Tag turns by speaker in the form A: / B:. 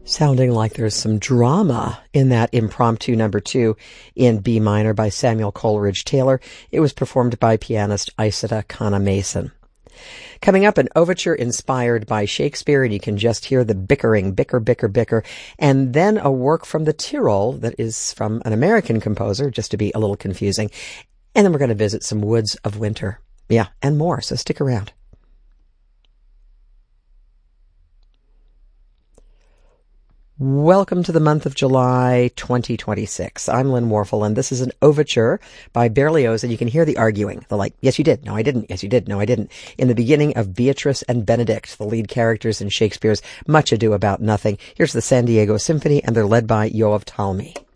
A: Sounding like there's some drama in that impromptu number 2 in B minor by Samuel Coleridge Taylor. It was performed by pianist Isata Kana Mason. Coming up, an overture inspired by Shakespeare, and you can just hear the bickering, bicker, bicker, bicker, and then a work from the Tyrol that is from an American composer, just to be a little confusing. And then we're going to visit some Woods of Winter. Yeah, and more, so stick around. Welcome to the month of July 2026. I'm Lynn Warfel, and this is an overture by Berlioz, and you can hear the arguing. The yes you did, no I didn't, yes you did, no I didn't, in the beginning of Beatrice and Benedict, the lead characters in Shakespeare's Much Ado About Nothing. Here's the San Diego Symphony, and they're led by Yoav Talmi.